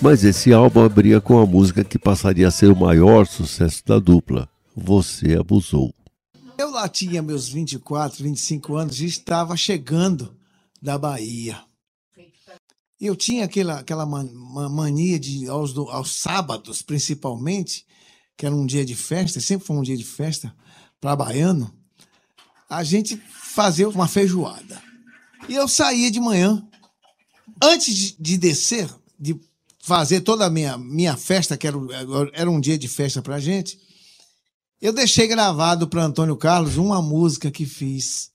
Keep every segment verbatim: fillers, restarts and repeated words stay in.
Mas esse álbum abria com a música que passaria a ser o maior sucesso da dupla, Você Abusou. Eu lá tinha meus vinte e quatro, vinte e cinco anos e estava chegando da Bahia. Eu tinha aquela, aquela mania de, aos, aos sábados, principalmente, que era um dia de festa, sempre foi um dia de festa para baiano, a gente fazia uma feijoada. E eu saía de manhã, antes de, de descer, de fazer toda a minha, minha festa, que era, era um dia de festa pra gente, eu deixei gravado para Antônio Carlos uma música que fiz.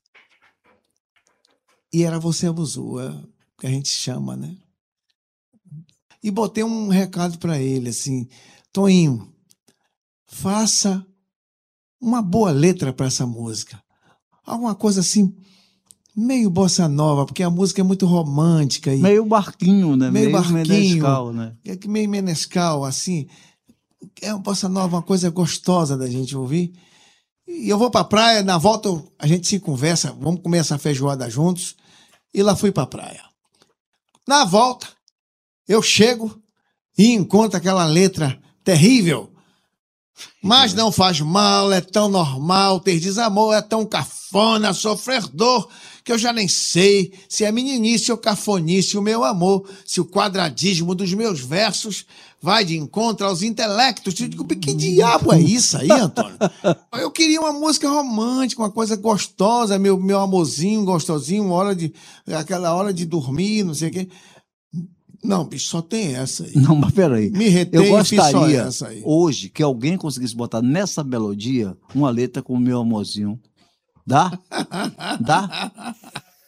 E era Você Abusou, é, que a gente chama, né? E botei um recado para ele, assim, Toninho, faça uma boa letra para essa música. Alguma coisa assim, meio bossa nova, porque a música é muito romântica. E meio barquinho, né? Meio, meio barquinho, menescal, né? Meio menescal, assim. É uma bossa nova, uma coisa gostosa da gente ouvir. E eu vou pra praia, na volta a gente se conversa, vamos comer essa feijoada juntos. E lá fui pra praia. Na volta, eu chego e encontro aquela letra terrível. Mas não faz mal, é tão normal, ter desamor é tão cafona, sofrer dor, que eu já nem sei se é meninice ou cafonice o meu amor, se o quadradismo dos meus versos vai de encontro aos intelectos. Eu digo, que diabo é isso aí, Antônio? Eu queria uma música romântica, uma coisa gostosa, meu, meu amorzinho, gostosinho, uma hora de, aquela hora de dormir, não sei o quê. Não, bicho, só tem essa aí. Não, mas peraí. Me retém, eu gostaria essa aí. hoje que alguém conseguisse botar nessa melodia uma letra com o meu amorzinho. Dá? Dá?